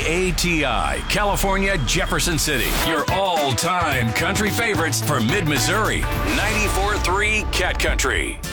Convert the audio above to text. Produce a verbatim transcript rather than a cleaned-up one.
A T I, California, Jefferson City. Your all-time country favorites for Mid-Missouri. ninety-four point three Cat Country.